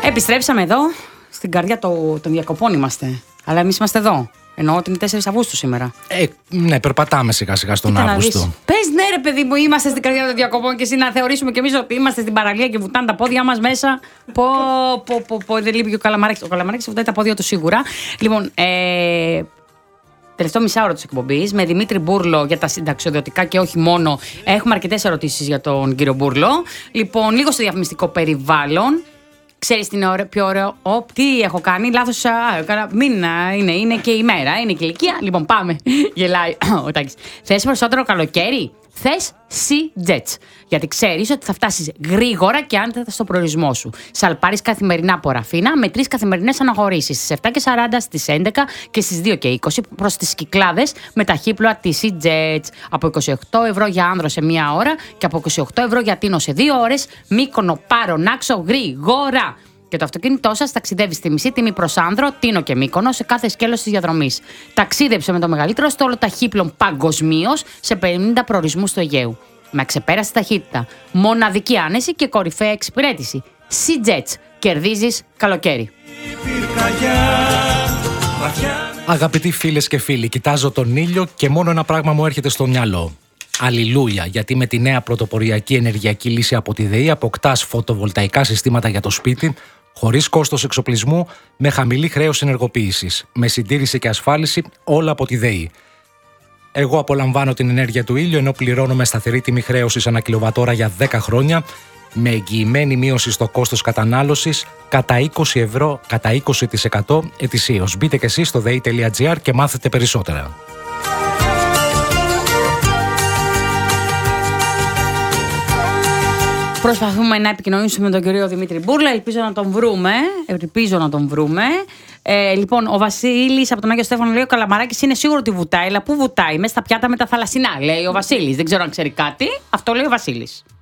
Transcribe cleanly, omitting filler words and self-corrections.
Επιστρέψαμε εδώ. Στην καρδιά των διακοπών είμαστε. Αλλά εμείς είμαστε εδώ. Εννοώ ότι είναι 4 Αυγούστου σήμερα. Ναι, περπατάμε σιγά σιγά στον Αύγουστο. Πες ναι, ρε παιδί μου, είμαστε στην καρδιά των διακοπών και εσύ να θεωρήσουμε κι εμείς ότι είμαστε στην παραλία και βουτάνε τα πόδια μας μέσα. Δεν λείπει και ο Καλαμαράκης. Ο Καλαμαράκης βουτάει τα πόδια του σίγουρα. Λοιπόν, τελευταίο μισάωρο της εκπομπής με Δημήτρη Μπούρλο για τα συνταξιοδοτικά και όχι μόνο. Έχουμε αρκετές ερωτήσεις για τον κύριο Μπούρλο. Λοιπόν, λίγο στο διαφημιστικό περιβάλλον. Ξέρεις τι είναι πιο ωραίο? Τι έχω κάνει, λάθος. Είναι και η μέρα, είναι και η ηλικία. Λοιπόν, πάμε. Γελάει ο Τάκης. Θες περισσότερο καλοκαίρι? Θες C-Jets. Γιατί ξέρεις ότι θα φτάσεις γρήγορα και άνετα στο προορισμό σου. Σαλπάρεις καθημερινά από Ραφίνα με 3 καθημερινές αναχωρήσεις. Στις 7:40, στις 11 και στις 2:20 προς τις Κυκλάδες με ταχύπλοα της C-Jets. Από 28 ευρώ για άνδρο σε 1 ώρα και από 28 ευρώ για τίνο σε 2 ώρες. Μύκονο, Πάρο, Νάξο, γρήγορα. Και το αυτοκίνητό σας ταξιδεύει στη μισή τιμή προς άνδρο, Τίνο και Μύκονο σε κάθε σκέλος της διαδρομής. Ταξίδεψε με το μεγαλύτερο στόλο ταχύπλων παγκοσμίως σε 50 προορισμούς του Αιγαίου. Με αξεπέραστη ταχύτητα, μοναδική άνεση και κορυφαία εξυπηρέτηση. C-Jets. Κερδίζεις καλοκαίρι. Αγαπητοί φίλες και φίλοι, κοιτάζω τον ήλιο και μόνο ένα πράγμα μου έρχεται στο μυαλό. Αλληλούια, γιατί με τη νέα πρωτοποριακή ενεργειακή λύση από τη ΔΕΗ αποκτάς φωτοβολταϊκά συστήματα για το σπίτι, χωρίς κόστος εξοπλισμού, με χαμηλή χρέωση ενεργοποίησης, με συντήρηση και ασφάλιση, όλα από τη ΔΕΗ. Εγώ απολαμβάνω την ενέργεια του ήλιου ενώ πληρώνω με σταθερή τιμή χρέωσης ανά κιλοβατόρα για 10 χρόνια, με εγγυημένη μείωση στο κόστος κατανάλωσης κατά 20 ευρώ, κατά 20% ετησίως. Μπείτε και εσείς στο dei.gr και μάθετε περισσότερα. Προσπαθούμε να επικοινωνήσουμε με τον κύριο Δημήτρη Μπούρλο. Ελπίζω να τον βρούμε. Λοιπόν, ο Βασίλης από τον Άγιο Στέφανο λέει: ο Καλαμαράκης είναι σίγουρο ότι βουτάει, αλλά πού βουτάει? Μέσα στα πιάτα με τα θαλασσινά, λέει ο Βασίλης. Δεν ξέρω αν ξέρει κάτι. Αυτό λέει ο Βασίλης.